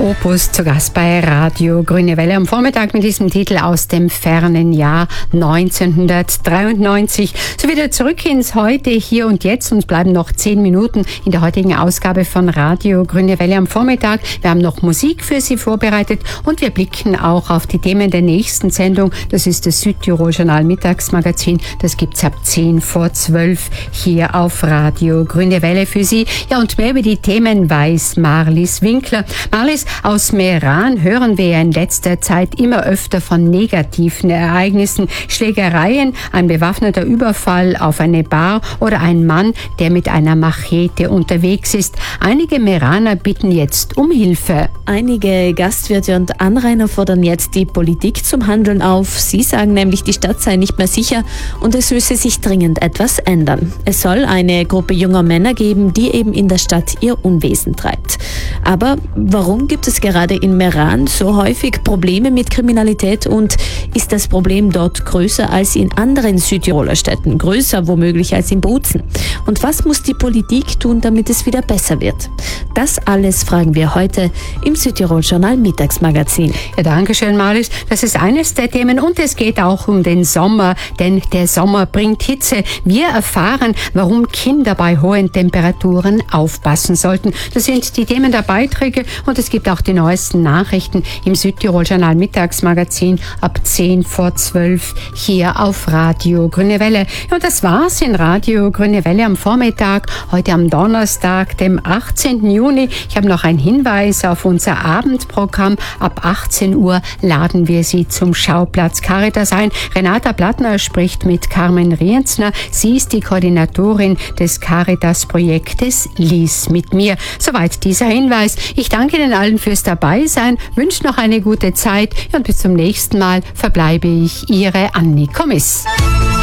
Opus zu Gast bei Radio Grüne Welle am Vormittag mit diesem Titel aus dem fernen Jahr 1993. So wieder zurück ins Heute, Hier und Jetzt. Uns bleiben noch 10 Minuten in der heutigen Ausgabe von Radio Grüne Welle am Vormittag. Wir haben noch Musik für Sie vorbereitet und wir blicken auch auf die Themen der nächsten Sendung. Das ist das Südtirol Journal Mittagsmagazin. Das gibt's ab 10 vor 12 hier auf Radio Grüne Welle für Sie. Ja, und mehr über die Themen weiß Marlies Winkler. Marlies, aus Meran hören wir ja in letzter Zeit immer öfter von negativen Ereignissen, Schlägereien, ein bewaffneter Überfall auf eine Bar oder ein Mann, der mit einer Machete unterwegs ist. Einige Meraner bitten jetzt um Hilfe. Einige Gastwirte und Anrainer fordern jetzt die Politik zum Handeln auf. Sie sagen nämlich, die Stadt sei nicht mehr sicher und es müsse sich dringend etwas ändern. Es soll eine Gruppe junger Männer geben, die eben in der Stadt ihr Unwesen treibt. Aber warum gibt es gerade in Meran so häufig Probleme mit Kriminalität und ist das Problem dort größer als in anderen Südtiroler Städten, größer womöglich als in Bozen? Und was muss die Politik tun, damit es wieder besser wird? Das alles fragen wir heute im Südtirol Journal Mittagsmagazin. Ja, danke schön, Marlies. Das ist eines der Themen und es geht auch um den Sommer, denn der Sommer bringt Hitze. Wir erfahren, warum Kinder bei hohen Temperaturen aufpassen sollten. Das sind die Themen der Beiträge und es gibt auch die neuesten Nachrichten im Südtirol Journal Mittagsmagazin ab 10 vor 12 hier auf Radio Grüne Welle. Und das war's in Radio Grüne Welle am Vormittag, heute am Donnerstag, dem 18. Juni. Ich habe noch einen Hinweis auf unser Abendprogramm. Ab 18 Uhr laden wir Sie zum Schauplatz Caritas ein. Renata Plattner spricht mit Carmen Rienzner. Sie ist die Koordinatorin des Caritas-Projektes Lies mit mir. Soweit dieser Hinweis. Ich danke Ihnen allen fürs Dabeisein, wünsche noch eine gute Zeit und bis zum nächsten Mal verbleibe ich Ihre Anni Kommiss.